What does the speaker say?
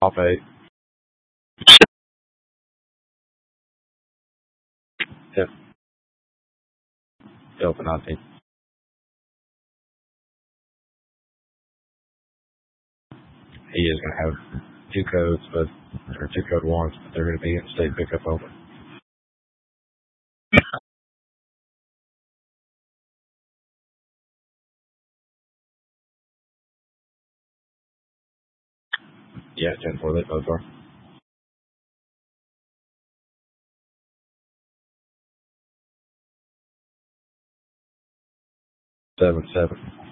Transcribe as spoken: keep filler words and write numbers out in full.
Off eight. Yep. Delta nineteen. He is going to have two codes, but or two code ones, but they're going to be in state pickup only. Yeah, ten four. They both are. Seven seven.